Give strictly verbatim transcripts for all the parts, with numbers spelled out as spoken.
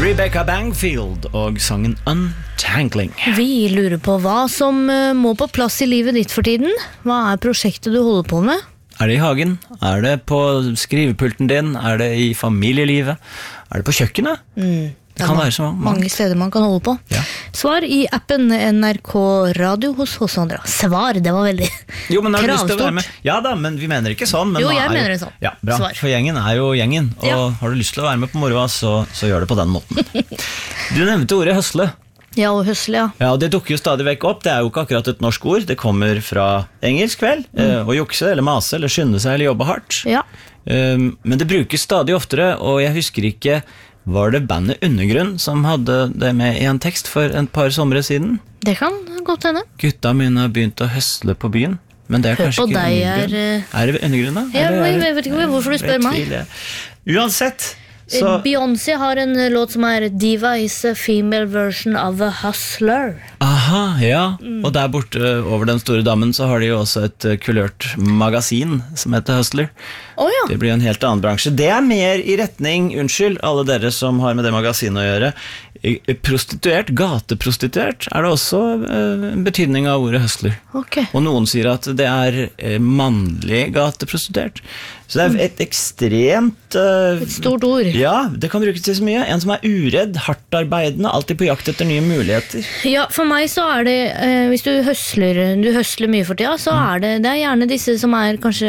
Rebecca Bangfield og sangen Untangling. Vi lurer på hva som må på plass i livet ditt for tiden. Hva er prosjektet du holder på med? Er det i hagen? Er det på skrivepulten din? Er det i familielivet? Er det på kjøkkenet? Mm. Det kan være så mange. Mange steder man kan holde på. Ja. Svar i appen N R K Radio hos hos Andra. Svar, det var veldig Jo, men har du lyst til å være kravstort. med? Ja da, men vi mener ikke sånn. Men Jo, nå jeg er mener det sånn. Ja, bra, Svar. for gjengen er jo gjengen. Og Ja. har du lyst til å være med på moroa, så, så gjør det på den måten. Du nevnte ordet høsle. Ja, og høsle, ja. Ja, og det dukker jo stadig vekk opp. Det er jo ikke akkurat et norsk ord. Det kommer fra engelsk vel. Eh, å jukse, eller mase, eller skynde seg, eller jobbe hardt. Ja. Um, men det brukes stadig oftere, og jeg husker ikke. Var det bandet Undergrunn som hadde det med i en tekst for et par somre siden? Det kan godt hende. Gutta mine har begynt å høsle på byen. Men det er Hør kanskje på ikke deg Undergrunn. er, Er det Undergrunn da? Ja, Eller er jeg det- vet ikke hvorfor du spør meg. Vet ikke. Uansett, så Beyoncé har en låt som er Diva is a female version of a hustler. Aha, ja. Mm. Og der borte over den store dammen så har de jo også et eh, kulørt magasin som heter Hustler. Å ja. Det blir en helt annen bransje. Det er mer i retning, unnskyld, alle dere som har med det magasinet å gjøre. I- Prostituert, gateprostituert, er det også eh, en betydning av ordet hustler. Ok. Og noen sier at det er eh, mannlig gateprostituert. Så det er et ekstremt eh, Et stort ord. Ja, det kan brukes til så mye. En som er uredd, hardtarbeidende, alltid på jakt etter nye muligheter. Ja, for meg så er det, eh, hvis du høsler, du høsler mye for tida, så er det, det er gjerne disse som er kanskje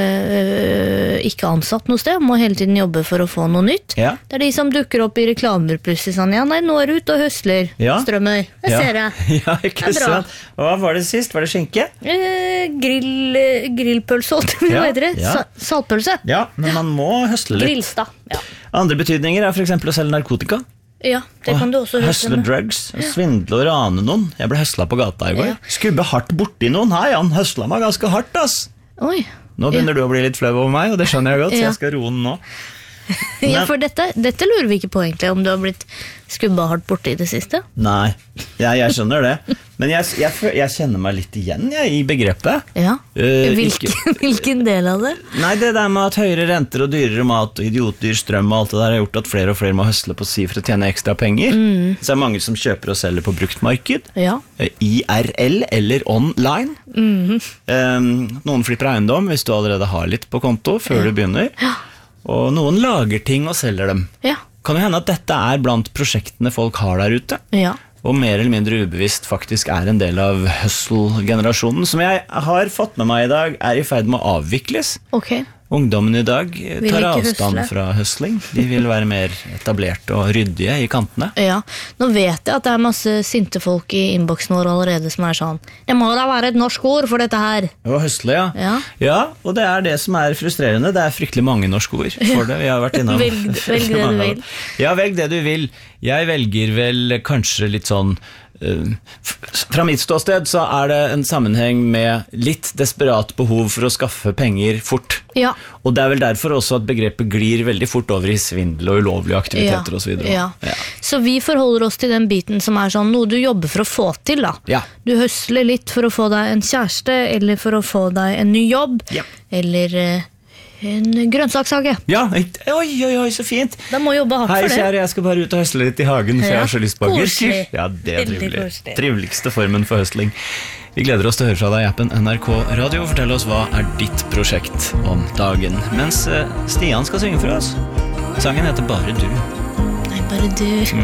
eh, ikke ansatt noe sted, må hele tiden jobbe for å få noe nytt. Ja. Det er de som dukker opp i reklamer plutselig sånn, ja, nei, nå er du ute og høsler, Ja. strømmer, jeg Ja. ser det. Ja, ikke Det er bra. sant. Og hva var det sist? Var det skinke? Eh, grill, eh, grillpølse, holdt jeg på å si, Ja, hva heter det? ja. Sa- Saltpølse. Ja, men man må høsle litt. Grillstad, ja. Andre betydninger er for eksempel å selge narkotika. Ja, det kan du også høsle Høsle med. drugs, svindle og rane noen. Jeg ble høsla på gata i går. Ja. Skubbe hardt borti noen. Hei, han høsla meg ganske hardt, ass. Oi. Nå begynner du å bli litt flau over meg, og det skjønner jeg godt, så Ja. jeg skal roe den nå. Ja, Men- for dette, dette lurer vi ikke på egentlig, om du har blitt skubba hardt borte i det siste. Nei, jeg, jeg skjønner det. Men jeg, jeg, fø- jeg kjenner meg litt igjen jeg, i begrepet. Ja. Eh, Hvilken, ikke- hvilken del av det? Nei, det der med at høyere renter og dyrere mat og idiotdyr strøm og alt det der har gjort at flere og flere må høsle på si for å tjene ekstra penger. Så er det mange som kjøper og selger på bruktmarked. Ja. eh, I R L eller online. Eh, noen flipper eiendom hvis du allerede har litt på konto før du begynner. Og noen lager ting og selger dem. Ja. Kan jo hende at dette er blant prosjektene folk har der ute. Ja. Og mer eller mindre ubevisst faktisk er en del av hustle-generasjonen, som jeg har fått med meg i dag, er i ferd med å avvikles. Ok. Ungdommen i dag Vil tar ikke avstand hustle. fra hustling. De vil være mer etablerte og ryddige i kantene. Ja. Nå vet jeg at det er masse sinte folk i innboksen vår allerede som er sånn, det må da være et norsk ord for dette her. Og hustle, ja. Ja. Ja, og det er det som er frustrerende. Det er fryktelig mange norske ord for det. Vi har vært innom. Velg- velg det du vil. Ja, velg det du vil. Jeg velger vel kanskje litt sånn Uh, f- fra mitt ståsted så er det en sammenheng med litt desperat behov for å skaffe penger fort. Ja. Og det er vel derfor også at begrepet glir veldig fort over i svindel og ulovlige aktiviteter Ja. og så videre. Ja. Ja. Så vi forholder oss til den biten som er sånn noe du jobber for å få til da. Ja. Du høsler litt for å få deg en kjæreste, eller for å få deg en ny jobb, Ja. eller eh, en grønnsakshage. Ja, oi, oi, oi, så fint. Da må jobbe hardt Hei, for det. kjære, jeg skal bare ut og høsle litt i hagen, for Ja, jeg har så lyst på agurker. koselig. Ja, det er Veldig trivelig. koselig. Triveligste formen for høsling. Vi gleder oss til å høre fra deg i appen N R K Radio. Fortell oss hva er ditt prosjekt om dagen. Mens eh, Stian skal synge for oss. Sangen heter Bare du. Nei, bare du.